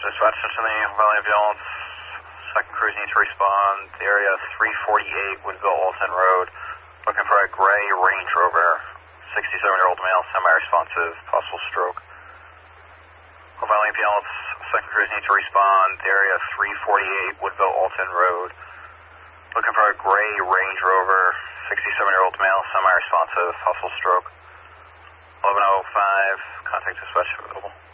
Dispatch to the Valley Ambulance. Second crews need to respond. The area 348 Woodville Alton Road. Looking for a gray Range Rover. 67-year-old male, semi-responsive, possible stroke. Valley Ambulance. Second crews need to respond. The area 348 Woodville Alton Road. Looking for a gray Range Rover. 67-year-old male, semi-responsive, possible stroke. 11:05. Contact dispatch available.